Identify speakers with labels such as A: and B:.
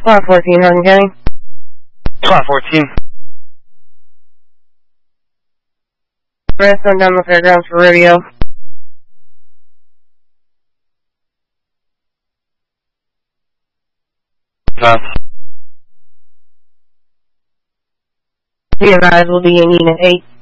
A: Spot 14, Hardin County.
B: Spot 14.
A: Rest on down the fairgrounds for rodeo. Be advised, we'll be in unit 8.